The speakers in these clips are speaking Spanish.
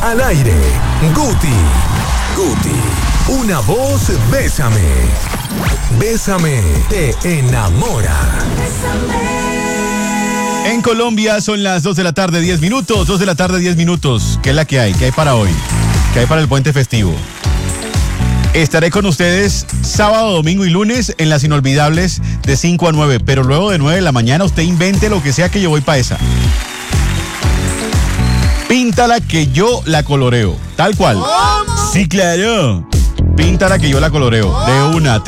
al aire. Guti, una voz, bésame. Bésame, te enamora. En Colombia son las 2 de la tarde, 10 minutos. 2 de la tarde, 10 minutos. ¿Qué es la que hay? ¿Qué hay para hoy? ¿Qué hay para el puente festivo? Estaré con ustedes sábado, domingo y lunes en las inolvidables de 5 a 9. Pero luego de 9 de la mañana usted invente lo que sea que yo voy para esa. Píntala que yo la coloreo. Tal cual. ¿Cómo? Sí, claro. Píntala que yo la coloreo. De una,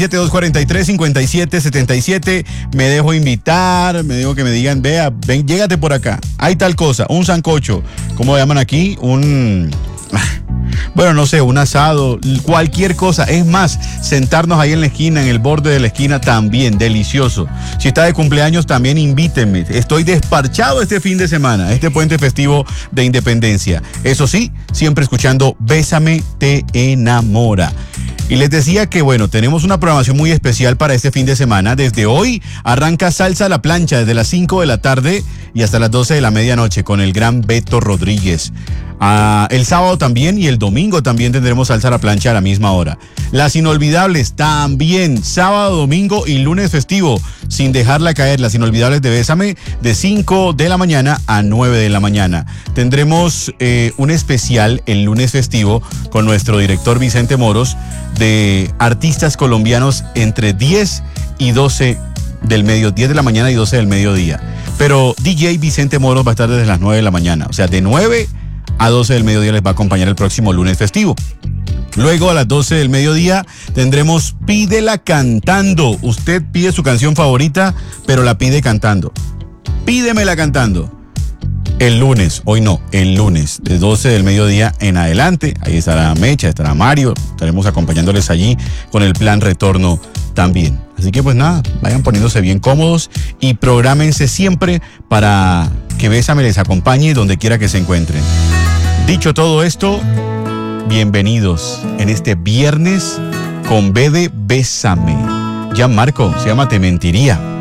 317-243-5777. Me dejo invitar, me dejo que me digan, vea, ven, llégate por acá. Hay tal cosa, un sancocho. ¿Cómo le llaman aquí? Bueno, no sé, un asado, cualquier cosa. Es más, sentarnos ahí en la esquina, en el borde de la esquina, también, delicioso. Si está de cumpleaños, también invítenme. Estoy desparchado este fin de semana, este puente festivo de Independencia. Eso sí, siempre escuchando Bésame, te enamora. Y les decía que, bueno, tenemos una programación muy especial para este fin de semana. Desde hoy arranca Salsa a la Plancha desde las 5 de la tarde y hasta las 12 de la medianoche con el gran Beto Rodríguez. El sábado también y el domingo también tendremos Salsa a la Plancha a la misma hora. Las inolvidables también, sábado, domingo y lunes festivo, sin dejarla caer. Las inolvidables de Bésame de 5 de la mañana a 9 de la mañana. Tendremos un especial el lunes festivo con nuestro director Vicente Moros de artistas colombianos entre 10 y 12 del mediodía, 10 de la mañana y 12 del mediodía. Pero DJ Vicente Moros va a estar desde las 9 de la mañana, o sea, de 9 a 12 del mediodía les va a acompañar el próximo lunes festivo. Luego a las 12 del mediodía tendremos Pídela Cantando. Usted pide su canción favorita, pero la pide cantando. Pídemela cantando. El lunes, hoy no, el lunes, de 12 del mediodía en adelante. Ahí estará Mecha, estará Mario. Estaremos acompañándoles allí con el plan retorno también. Así que pues nada, vayan poniéndose bien cómodos y prográmense siempre para que Bésame les acompañe donde quiera que se encuentren. Dicho todo esto, bienvenidos en este viernes con B de Bésame. Ya Marco, se llama Te Mentiría.